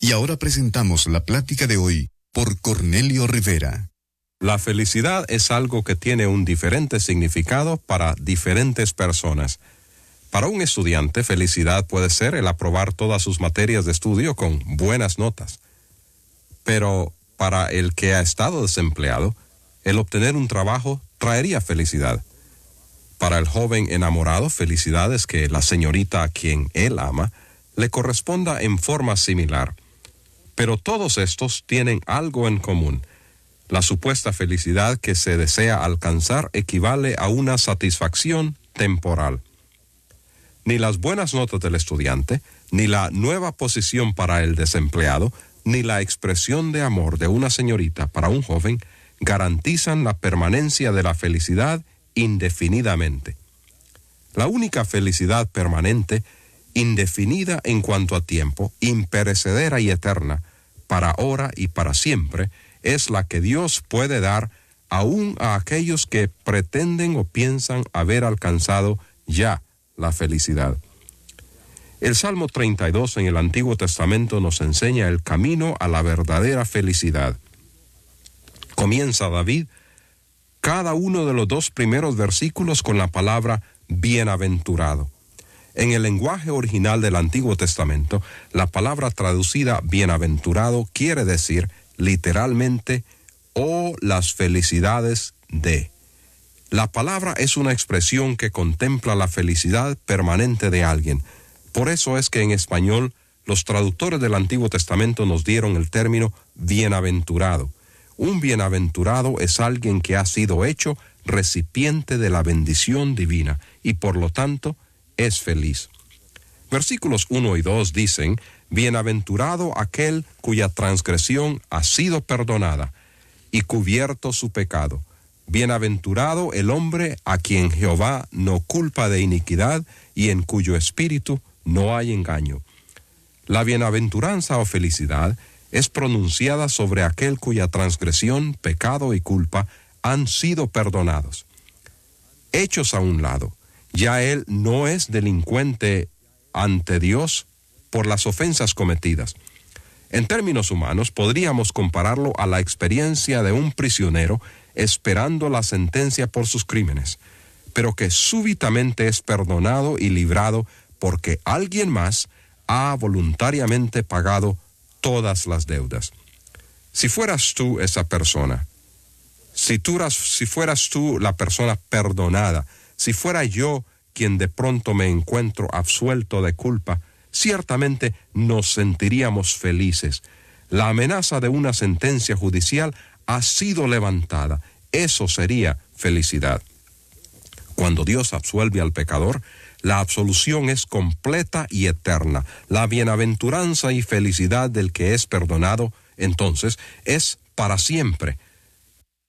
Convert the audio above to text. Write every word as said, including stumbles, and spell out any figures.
Y ahora presentamos la plática de hoy por Cornelio Rivera. La felicidad es algo que tiene un diferente significado para diferentes personas. Para un estudiante, felicidad puede ser el aprobar todas sus materias de estudio con buenas notas. Pero para el que ha estado desempleado, el obtener un trabajo traería felicidad. Para el joven enamorado, felicidad es que la señorita a quien él ama le corresponda en forma similar. Pero todos estos tienen algo en común. La supuesta felicidad que se desea alcanzar equivale a una satisfacción temporal. Ni las buenas notas del estudiante, ni la nueva posición para el desempleado, ni la expresión de amor de una señorita para un joven garantizan la permanencia de la felicidad indefinidamente. La única felicidad permanente, indefinida en cuanto a tiempo, imperecedera y eterna, para ahora y para siempre, es la que Dios puede dar aún a aquellos que pretenden o piensan haber alcanzado ya la felicidad. El Salmo treinta y dos en el Antiguo Testamento nos enseña el camino a la verdadera felicidad. Comienza David cada uno de los dos primeros versículos con la palabra bienaventurado. En el lenguaje original del Antiguo Testamento, la palabra traducida bienaventurado quiere decir literalmente, oh las felicidades de. La palabra es una expresión que contempla la felicidad permanente de alguien. Por eso es que en español los traductores del Antiguo Testamento nos dieron el término bienaventurado. Un bienaventurado es alguien que ha sido hecho recipiente de la bendición divina y por lo tanto es feliz. Versículos uno y dos dicen, bienaventurado aquel cuya transgresión ha sido perdonada y cubierto su pecado. Bienaventurado el hombre a quien Jehová no culpa de iniquidad y en cuyo espíritu no hay engaño. La bienaventuranza o felicidad es pronunciada sobre aquel cuya transgresión, pecado y culpa han sido perdonados. Hechos a un lado, ya él no es delincuente ante Dios por las ofensas cometidas. En términos humanos, podríamos compararlo a la experiencia de un prisionero esperando la sentencia por sus crímenes, pero que súbitamente es perdonado y librado porque alguien más ha voluntariamente pagado todas las deudas. Si fueras tú esa persona, si, tú eras, si fueras tú la persona perdonada, si fuera yo quien de pronto me encuentro absuelto de culpa, ciertamente nos sentiríamos felices. La amenaza de una sentencia judicial ha sido levantada. Eso sería felicidad. Cuando Dios absuelve al pecador, la absolución es completa y eterna. La bienaventuranza y felicidad del que es perdonado, entonces, es para siempre.